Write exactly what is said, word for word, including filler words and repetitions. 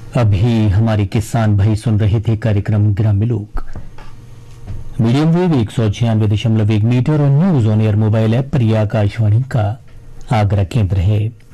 अभी हमारे किसान भाई सुन रहे थे कार्यक्रम ग्राम्य लोक मीडियम वेव एक सौ छियानवे दशमलव एक मीटर और news on air mobile app पर यह आकाशवाणी का आगरा केंद्र है।